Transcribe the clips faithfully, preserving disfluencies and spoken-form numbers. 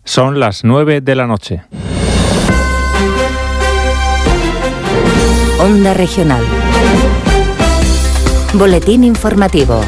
Son las nueve de la noche. Onda Regional. Boletín informativo.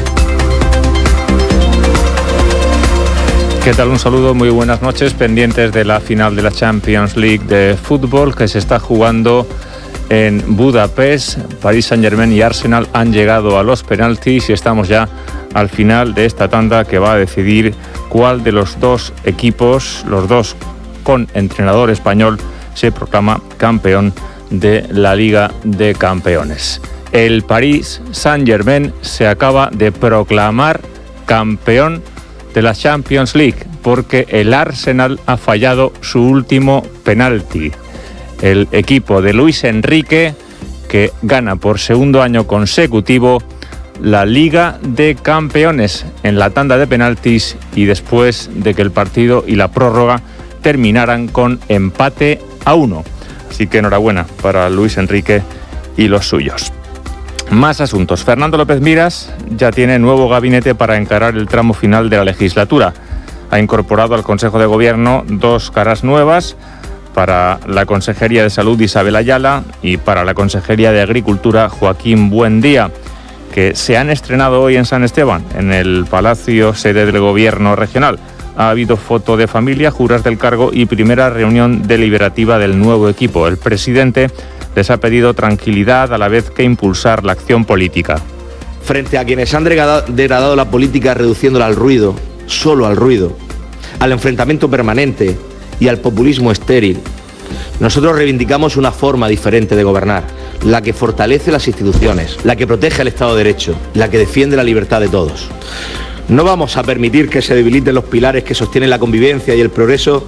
¿Qué tal? Un saludo, muy buenas noches. Pendientes de la final de la Champions League de fútbol que se está jugando en Budapest. Paris Saint-Germain y Arsenal han llegado a los penaltis y estamos ya al final de esta tanda que va a decidir cuál de los dos equipos, los dos con entrenador español, se proclama campeón de la Liga de Campeones. El Paris Saint-Germain se acaba de proclamar campeón de la Champions League porque el Arsenal ha fallado su último penalti. El equipo de Luis Enrique, que gana por segundo año consecutivo la Liga de Campeones en la tanda de penaltis y después de que el partido y la prórroga terminaran con empate a uno. Así que enhorabuena para Luis Enrique y los suyos. Más asuntos. Fernando López Miras ya tiene nuevo gabinete para encarar el tramo final de la legislatura. Ha incorporado al Consejo de Gobierno dos caras nuevas, para la Consejería de Salud Isabel Ayala y para la Consejería de Agricultura Joaquín Buendía, que se han estrenado hoy en San Esteban, en el Palacio, sede del Gobierno regional. Ha habido foto de familia, juras del cargo y primera reunión deliberativa del nuevo equipo. El presidente les ha pedido tranquilidad a la vez que impulsar la acción política. Frente a quienes han degradado la política reduciéndola al ruido, solo al ruido, al enfrentamiento permanente y al populismo estéril, nosotros reivindicamos una forma diferente de gobernar, la que fortalece las instituciones, la que protege el Estado de Derecho, la que defiende la libertad de todos. No vamos a permitir que se debiliten los pilares que sostienen la convivencia y el progreso.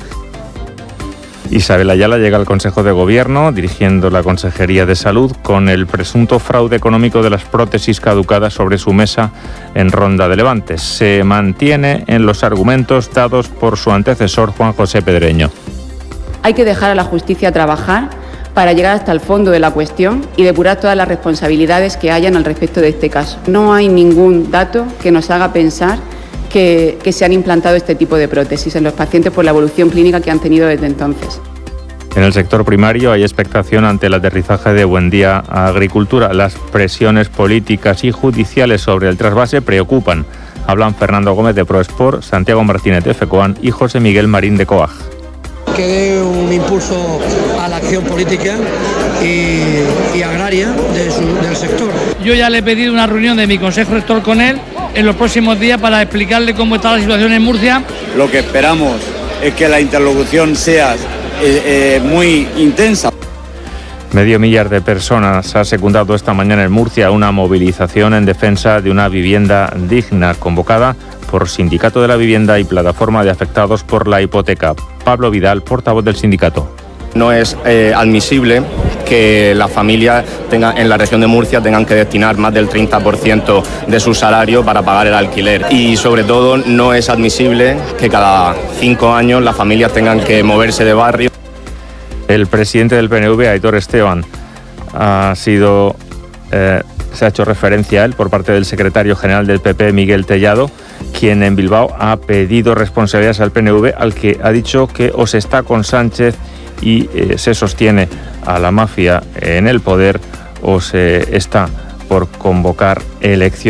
Isabel Ayala llega al Consejo de Gobierno dirigiendo la Consejería de Salud con el presunto fraude económico de las prótesis caducadas sobre su mesa en Ronda de Levante. Se mantiene en los argumentos dados por su antecesor Juan José Pedreño. Hay que dejar a la justicia trabajar para llegar hasta el fondo de la cuestión y depurar todas las responsabilidades que hayan al respecto de este caso. No hay ningún dato que nos haga pensar que, que se han implantado este tipo de prótesis en los pacientes por la evolución clínica que han tenido desde entonces. En el sector primario hay expectación ante el aterrizaje de Buendía a Agricultura. Las presiones políticas y judiciales sobre el trasvase preocupan. Hablan Fernando Gómez de ProSport, Santiago Martínez de FECOAN y José Miguel Marín de COAG. Que dé un impulso a la acción política y, y agraria de su, del sector. Yo ya le he pedido una reunión de mi consejo rector con él en los próximos días para explicarle cómo está la situación en Murcia. Lo que esperamos es que la interlocución sea eh, eh, muy intensa. Medio millar de personas ha secundado esta mañana en Murcia una movilización en defensa de una vivienda digna convocada por Sindicato de la Vivienda y Plataforma de Afectados por la Hipoteca. Pablo Vidal, portavoz del sindicato. No es eh, admisible que las familias tengan, en la región de Murcia tengan que destinar más del treinta por ciento de su salario para pagar el alquiler. Y sobre todo no es admisible que cada cinco años las familias tengan que moverse de barrio. El presidente del P N V, Aitor Esteban, ha sido, eh, se ha hecho referencia a él por parte del secretario general del P P, Miguel Tellado, quien en Bilbao ha pedido responsabilidades al P N V, al que ha dicho que o se está con Sánchez y eh, se sostiene a la mafia en el poder o se está por convocar elecciones.